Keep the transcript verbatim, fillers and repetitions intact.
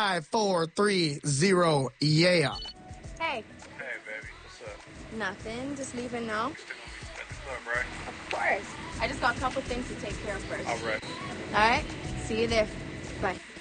five, four, three, zero, yeah. Hey. Hey, baby. What's up? Nothing. Just leaving now. You still gonna meet us at the club, right? Of course. I just got a couple things to take care of first. All right. All right. See you there. Bye.